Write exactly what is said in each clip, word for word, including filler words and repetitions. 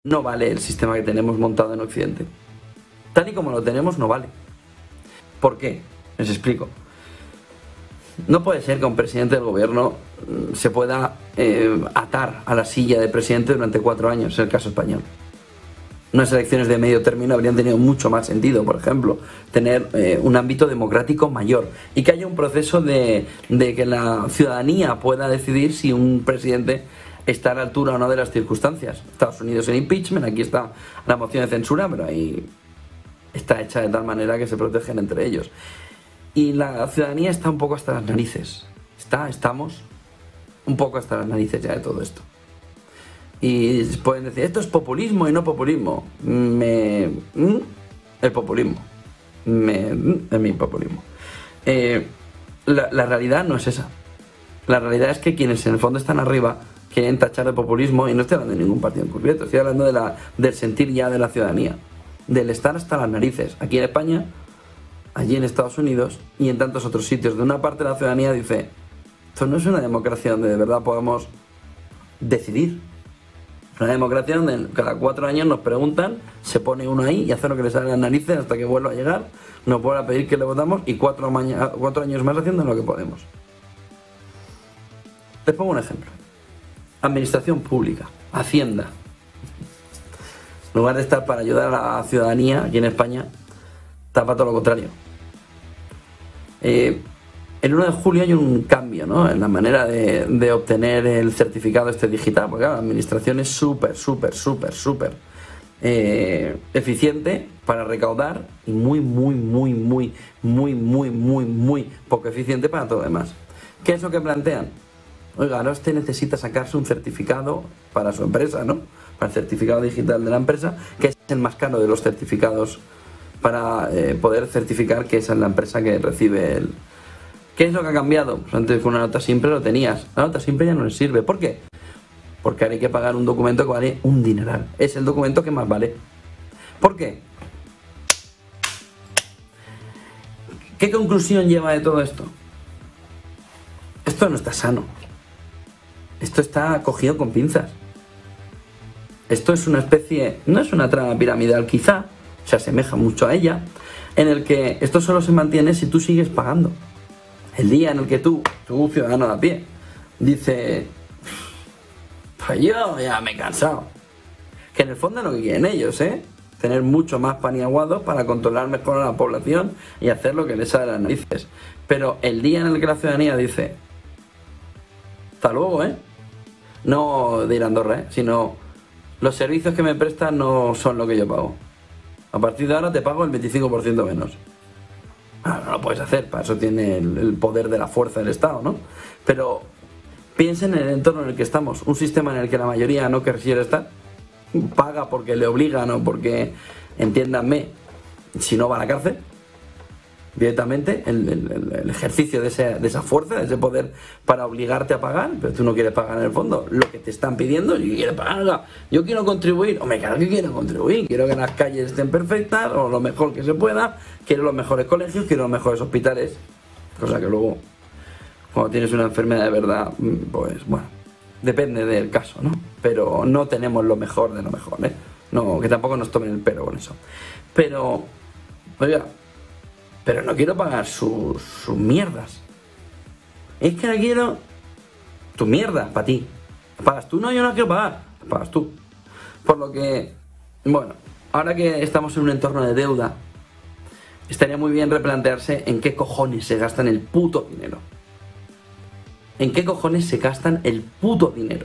no vale el sistema que tenemos montado en Occidente. Tal y como lo tenemos, no vale. ¿Por qué? Les explico. No puede ser que un presidente del gobierno se pueda eh, atar a la silla de presidente durante cuatro años, en el caso español. Unas elecciones de medio término habrían tenido mucho más sentido, por ejemplo, tener eh, un ámbito democrático mayor y que haya un proceso de, de que la ciudadanía pueda decidir si un presidente está a la altura o no de las circunstancias. Estados Unidos el impeachment, aquí está la moción de censura, pero ahí está hecha de tal manera que se protegen entre ellos. Y la ciudadanía está un poco hasta las narices. Está, estamos un poco hasta las narices ya de todo esto. Y pueden decir, esto es populismo y no populismo. Me... El populismo. Me... Es mi populismo. Eh, la, la realidad no es esa. La realidad es que quienes en el fondo están arriba quieren tachar de populismo, y no estoy hablando de ningún partido en concreto, estoy hablando de la, del sentir ya de la ciudadanía, del estar hasta las narices. Aquí en España, allí en Estados Unidos y en tantos otros sitios, de una parte de la ciudadanía dice, esto no es una democracia donde de verdad podamos decidir. Una democracia donde cada cuatro años nos preguntan, se pone uno ahí y hace lo que le sale a las narices hasta que vuelva a llegar, nos vuelve a pedir que le votamos y cuatro, maña, cuatro años más haciendo lo que podemos. Les pongo un ejemplo. Administración pública, Hacienda. En lugar de estar para ayudar a la ciudadanía aquí en España, está para todo lo contrario. Eh, El uno de julio hay un cambio, ¿no?, en la manera de, de obtener el certificado este digital, porque claro, la administración es súper, súper, súper, súper eh, eficiente para recaudar y muy, muy, muy, muy, muy, muy, muy, muy poco eficiente para todo lo demás. ¿Qué es lo que plantean? Oiga, ahora usted necesita sacarse un certificado para su empresa, ¿no?, para el certificado digital de la empresa, que es el más caro de los certificados para eh, poder certificar que esa es la empresa que recibe el... ¿Qué es lo que ha cambiado? Pues antes con una nota simple lo tenías. La nota simple ya no les sirve. ¿Por qué? Porque ahora hay que pagar un documento que vale un dineral. Es el documento que más vale. ¿Por qué? ¿Qué conclusión lleva de todo esto? Esto no está sano. Esto está cogido con pinzas. Esto es una especie... No es una trama piramidal, quizá. Se asemeja mucho a ella. En el que esto solo se mantiene si tú sigues pagando. El día en el que tú, tú ciudadano de a pie, dice, pues yo ya me he cansado. Que en el fondo es lo que quieren ellos, ¿eh? Tener mucho más pan y aguado para controlar mejor a la población y hacer lo que les sale a las narices. Pero el día en el que la ciudadanía dice, hasta luego, ¿eh? No de ir a Andorra, ¿eh? Sino, los servicios que me prestan no son lo que yo pago. A partir de ahora te pago el veinticinco por ciento menos. Ah, no lo puedes hacer, para eso tiene el, el poder de la fuerza del Estado, ¿no? Pero piensen en el entorno en el que estamos, un sistema en el que la mayoría no quisiera estar, paga porque le obligan o porque, entiéndanme, si no va a la cárcel, directamente, el, el, el ejercicio de, ese, de esa fuerza, de ese poder para obligarte a pagar, pero tú no quieres pagar en el fondo lo que te están pidiendo, y quieres pagar, oiga, yo quiero contribuir, hombre, claro que quiero contribuir, quiero que las calles estén perfectas, o lo mejor que se pueda, quiero los mejores colegios, quiero los mejores hospitales, cosa que luego, cuando tienes una enfermedad de verdad, pues bueno, depende del caso, ¿no? Pero no tenemos lo mejor de lo mejor, ¿eh? No, que tampoco nos tomen el pelo con eso. Pero, oiga, pero no quiero pagar sus, sus mierdas. Es que ahora quiero tu mierda para ti. ¿La pagas tú? No, yo no la quiero pagar. La pagas tú. Por lo que, bueno, ahora que estamos en un entorno de deuda, estaría muy bien replantearse en qué cojones se gastan el puto dinero. ¿En qué cojones se gastan el puto dinero?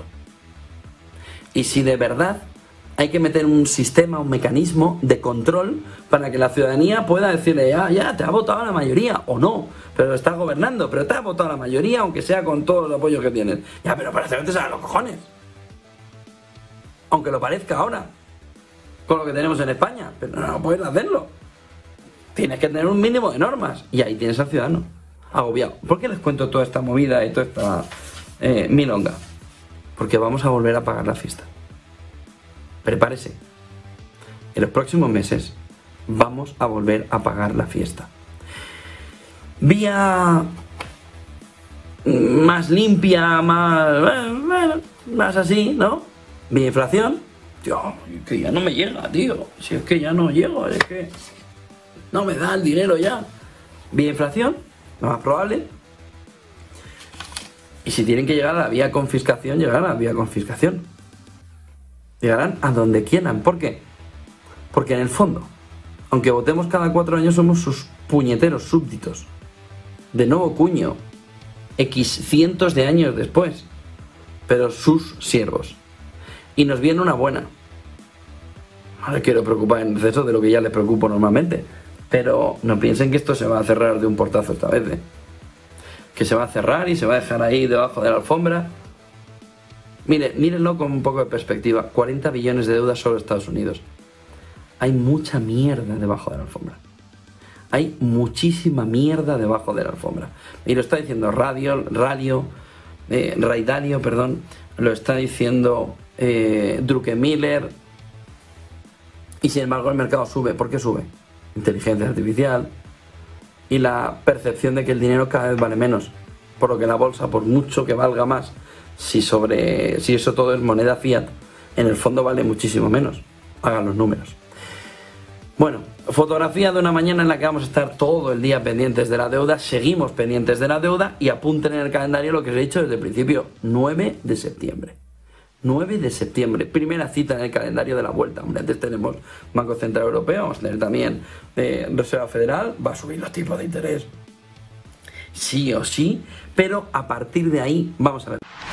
Y si de verdad hay que meter un sistema, un mecanismo de control para que la ciudadanía pueda decirle, ya, ya, te ha votado la mayoría, o no, pero estás gobernando, pero te ha votado la mayoría, aunque sea con todos los apoyos que tienes. Ya, pero parece que te salen los cojones. Aunque lo parezca ahora, con lo que tenemos en España, pero no puedes hacerlo. Tienes que tener un mínimo de normas, y ahí tienes al ciudadano agobiado. ¿Por qué les cuento toda esta movida y toda esta eh, milonga? Porque vamos a volver a pagar la fiesta. Prepárese. En los próximos meses vamos a volver a pagar la fiesta. Vía más limpia, más, bueno, más así, ¿no? Vía inflación, Tío, es que ya no me llega, tío. Si es que ya no llego, es que no me da el dinero ya. Vía inflación, lo más probable. Y si tienen que llegar a la vía confiscación, llegarán a la vía confiscación. Llegarán a donde quieran. ¿Por qué? Porque en el fondo, aunque votemos cada cuatro años, somos sus puñeteros súbditos. De nuevo cuño. X cientos de años después. Pero sus siervos. Y nos viene una buena. No les quiero preocupar en exceso de lo que ya les preocupo normalmente. Pero no piensen que esto se va a cerrar de un portazo esta vez, ¿eh? Que se va a cerrar y se va a dejar ahí debajo de la alfombra. Mire, mírenlo con un poco de perspectiva. cuarenta billones de deuda solo Estados Unidos. Hay mucha mierda debajo de la alfombra. Hay muchísima mierda debajo de la alfombra. Y lo está diciendo Radio, Radio, eh, Ray Dalio, perdón. Lo está diciendo eh, Druckenmiller. Y sin embargo el mercado sube. ¿Por qué sube? Inteligencia artificial. Y la percepción de que el dinero cada vez vale menos. Por lo que la bolsa, por mucho que valga más, si, sobre, si eso todo es moneda fiat, en el fondo vale muchísimo menos. Hagan los números. Bueno, fotografía de una mañana en la que vamos a estar todo el día pendientes de la deuda. Seguimos pendientes de la deuda y apunten en el calendario lo que os he dicho desde el principio. nueve de septiembre. nueve de septiembre, primera cita en el calendario de la vuelta. Hombre, antes tenemos Banco Central Europeo, vamos a tener también eh, Reserva Federal, va a subir los tipos de interés sí o sí, pero a partir de ahí vamos a ver.